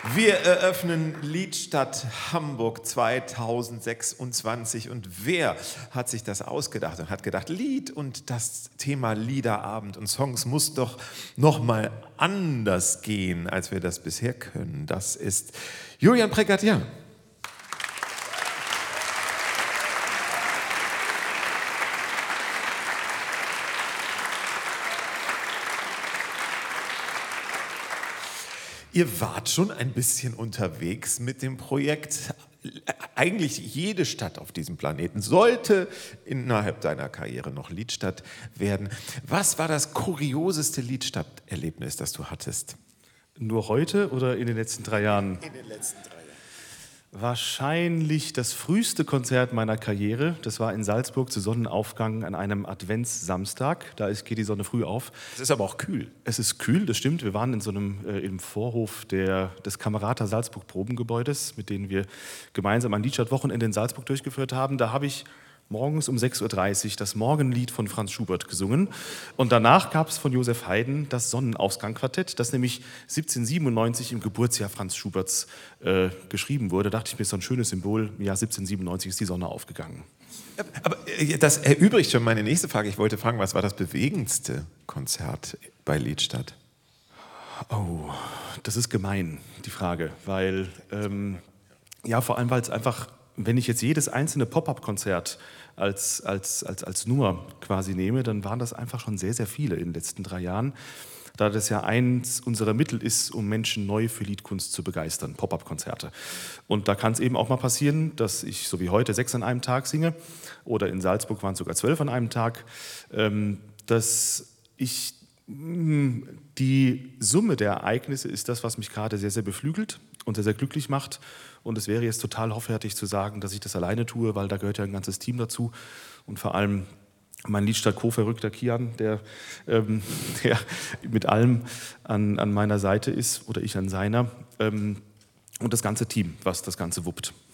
Wir eröffnen Liedstadt Hamburg 2026 und wer hat sich das ausgedacht und hat gedacht, Lied und das Thema Liederabend und Songs muss doch noch mal anders gehen, als wir das bisher können. Das ist Julian Prekatien. Ihr wart schon ein bisschen unterwegs mit dem Projekt. Eigentlich jede Stadt auf diesem Planeten sollte innerhalb deiner Karriere noch Liedstadt werden. Was war das kurioseste Liedstadt-Erlebnis, das du hattest? Nur heute oder in den letzten 3 Jahren? In den letzten 3 Jahren. Wahrscheinlich das früheste Konzert meiner Karriere. Das war in Salzburg zu Sonnenaufgang an einem Adventssamstag. Geht die Sonne früh auf. Es ist aber auch kühl. Es ist kühl, das stimmt. Wir waren in so einem im Vorhof des Camerata Salzburg Probengebäudes, mit denen wir gemeinsam ein Liedstadt-Wochenende in Salzburg durchgeführt haben. Da habe ich morgens um 6:30 Uhr das Morgenlied von Franz Schubert gesungen. Und danach gab es von Joseph Haydn das Sonnenaufgang-Quartett, das nämlich 1797 im Geburtsjahr Franz Schuberts geschrieben wurde. Da dachte ich mir, ist so ein schönes Symbol. Im Jahr 1797 ist die Sonne aufgegangen. Aber das erübrigt schon meine nächste Frage. Ich wollte fragen, was war das bewegendste Konzert bei Liedstadt? Oh, das ist gemein, die Frage. Weil, vor allem, weil es einfach, wenn ich jetzt jedes einzelne Pop-up-Konzert als Nummer quasi nehme, dann waren das einfach schon sehr, sehr viele in den letzten 3 Jahren. Da das ja eins unserer Mittel ist, um Menschen neu für Liedkunst zu begeistern, Pop-up-Konzerte. Und da kann es eben auch mal passieren, dass ich, so wie heute, 6 an einem Tag singe, oder in Salzburg waren es sogar 12 an einem Tag, dass ich die Summe der Ereignisse ist das, was mich gerade sehr, sehr beflügelt und sehr, sehr glücklich macht. Und es wäre jetzt total hoffärtig zu sagen, dass ich das alleine tue, weil da gehört ja ein ganzes Team dazu. Und vor allem mein Liedstadt-Co-Verrückter Kian, der mit allem an meiner Seite ist oder ich an seiner. Und das ganze Team, was das Ganze wuppt.